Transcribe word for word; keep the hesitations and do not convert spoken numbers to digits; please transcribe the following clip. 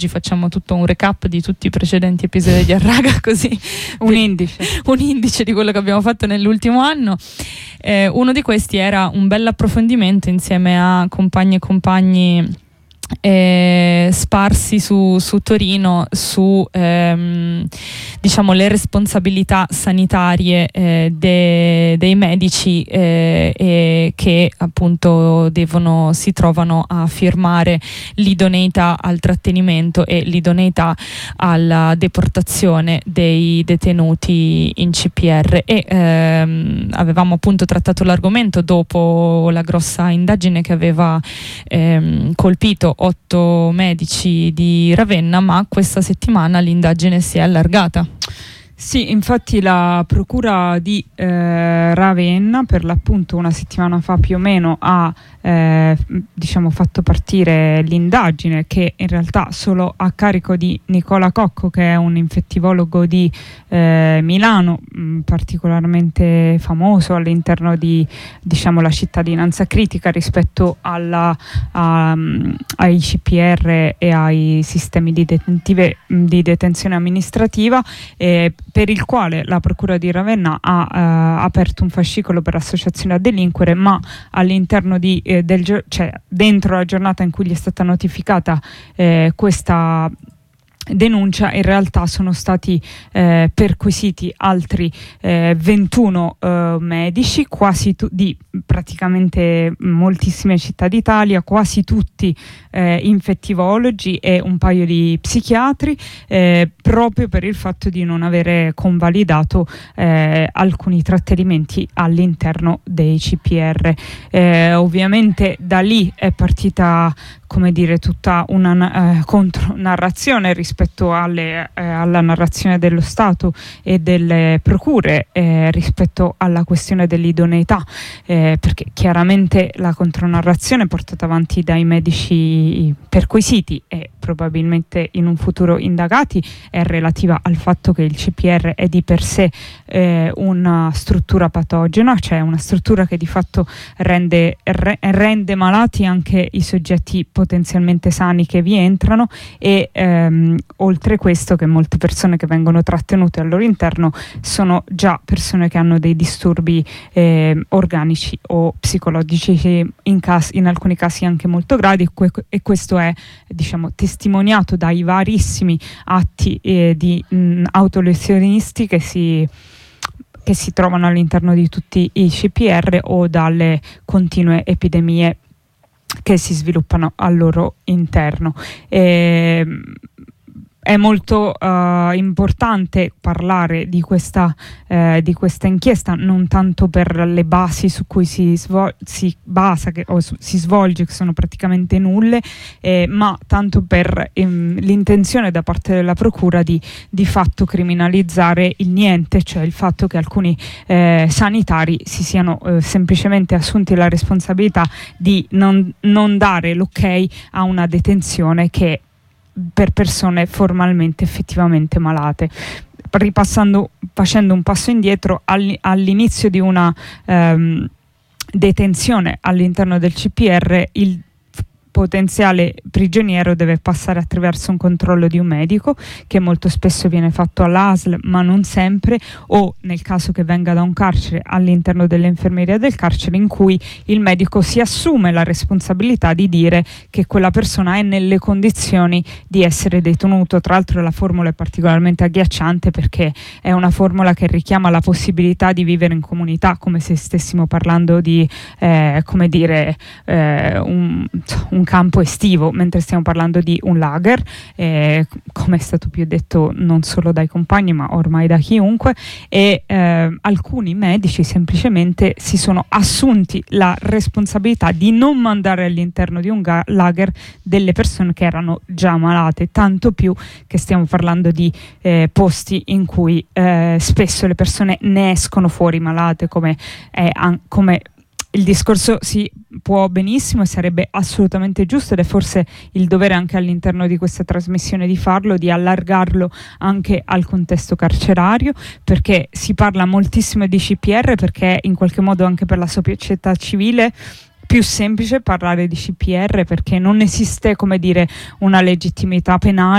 oggi facciamo tutto un recap di tutti i precedenti episodi di Arraga, così un indice un indice di quello che abbiamo fatto nell'ultimo anno. Eh, uno di questi era un bel approfondimento insieme a compagni e compagni Eh, sparsi su, su Torino su ehm, diciamo le responsabilità sanitarie eh, de, dei medici eh, e che appunto devono si trovano a firmare l'idoneità al trattenimento e l'idoneità alla deportazione dei detenuti in C P R e ehm, avevamo appunto trattato l'argomento dopo la grossa indagine che aveva ehm, colpito otto medici di Ravenna, ma questa settimana l'indagine si è allargata. Sì, infatti la procura di eh, Ravenna per l'appunto una settimana fa più o meno ha eh, diciamo fatto partire l'indagine, che in realtà solo a carico di Nicola Cocco, che è un infettivologo di eh, Milano, mh, particolarmente famoso all'interno di diciamo la cittadinanza critica rispetto alla, a, ai C P R e ai sistemi di, detentive, di detenzione amministrativa, eh, per il quale la procura di Ravenna ha eh, aperto un fascicolo per associazione a delinquere, ma all'interno di eh, del cioè dentro la giornata in cui gli è stata notificata eh, questa denuncia, in realtà sono stati eh, perquisiti altri eh, ventuno eh, medici, quasi tu- di praticamente moltissime città d'Italia, quasi tutti eh, infettivologi e un paio di psichiatri, eh, proprio per il fatto di non avere convalidato eh, alcuni trattenimenti all'interno dei C P R. Eh, ovviamente da lì è partita, come dire, tutta una eh, contronarrazione rispetto alle, eh, alla narrazione dello Stato e delle procure eh, rispetto alla questione dell'idoneità, eh, perché chiaramente la contronarrazione portata avanti dai medici perquisiti e probabilmente in un futuro indagati è relativa al fatto che il C P R è di per sé eh, una struttura patogena, cioè una struttura che di fatto rende, re, rende malati anche i soggetti potenzialmente sani che vi entrano e ehm, oltre questo che molte persone che vengono trattenute al loro interno sono già persone che hanno dei disturbi eh, organici o psicologici, in, cas- in alcuni casi anche molto gravi, que- e questo è diciamo testimoniato dai varissimi atti eh, di mh, autolesionisti che si che si trovano all'interno di tutti i C P R o dalle continue epidemie che si sviluppano al loro interno. E, è molto uh, importante parlare di questa, eh, di questa inchiesta, non tanto per le basi su cui si, svol- si basa che, o su- si svolge, che sono praticamente nulle, eh, ma tanto per ehm, l'intenzione da parte della procura di di fatto criminalizzare il niente, cioè il fatto che alcuni eh, sanitari si siano eh, semplicemente assunti la responsabilità di non, non dare l'ok a una detenzione che per persone formalmente effettivamente malate. Ripassando, facendo un passo indietro, all'inizio di una ehm, detenzione all'interno del C P R, il potenziale prigioniero deve passare attraverso un controllo di un medico, che molto spesso viene fatto all'A S L ma non sempre, o nel caso che venga da un carcere all'interno dell'infermeria del carcere, in cui il medico si assume la responsabilità di dire che quella persona è nelle condizioni di essere detenuto. Tra l'altro la formula è particolarmente agghiacciante perché è una formula che richiama la possibilità di vivere in comunità, come se stessimo parlando di eh, come dire eh, un, un un campo estivo, mentre stiamo parlando di un lager, eh, come è stato più detto non solo dai compagni ma ormai da chiunque, e eh, alcuni medici semplicemente si sono assunti la responsabilità di non mandare all'interno di un ga- lager delle persone che erano già malate, tanto più che stiamo parlando di eh, posti in cui eh, spesso le persone ne escono fuori malate, come, è, an- come il discorso si può benissimo e sarebbe assolutamente giusto, ed è forse il dovere anche all'interno di questa trasmissione di farlo, di allargarlo anche al contesto carcerario, perché si parla moltissimo di C P R, perché in qualche modo anche per la società civile più semplice parlare di C P R, perché non esiste, come dire, una legittimità penale